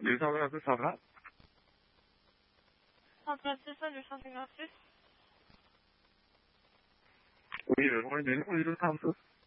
226, ça va? 136 à 256. Oui, le numéro 226.